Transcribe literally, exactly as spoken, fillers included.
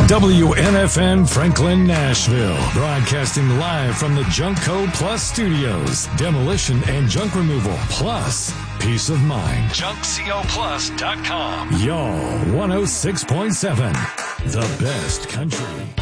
W N F N Franklin, Nashville. Broadcasting live from the Junkco Plus Studios. Demolition and junk removal, plus peace of mind. junk co plus dot com. Y'all, one oh six point seven. The best country.